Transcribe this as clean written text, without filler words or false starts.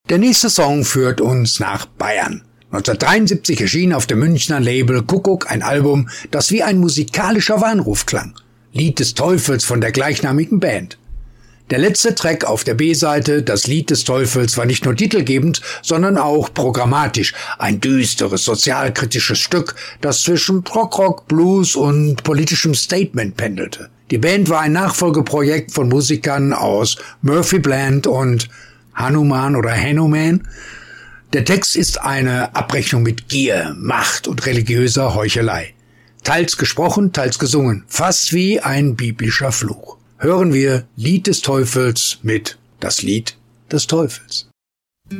Der nächste Song führt uns nach Bayern. 1973 erschien auf dem Münchner Label Kuckuck ein Album, das wie ein musikalischer Warnruf klang. Lied des Teufels von der gleichnamigen Band. Der letzte Track auf der B-Seite, das Lied des Teufels, war nicht nur titelgebend, sondern auch programmatisch. Ein düsteres, sozialkritisches Stück, das zwischen Prog-Rock, Blues und politischem Statement pendelte. Die Band war ein Nachfolgeprojekt von Musikern aus Murphy Bland und Hanuman oder Hanuman. Der Text ist eine Abrechnung mit Gier, Macht und religiöser Heuchelei. Teils gesprochen, teils gesungen, fast wie ein biblischer Fluch. Hören wir Lied des Teufels mit Das Lied des Teufels.